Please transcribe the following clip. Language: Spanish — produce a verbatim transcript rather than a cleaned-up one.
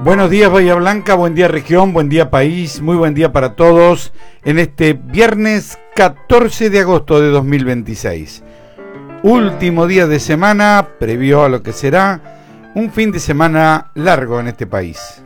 Buenos días Bahía Blanca, buen día región, buen día país, muy buen día para todos en este viernes catorce de agosto de dos mil veintiséis. Último día de semana, previo a lo que será un fin de semana largo en este país.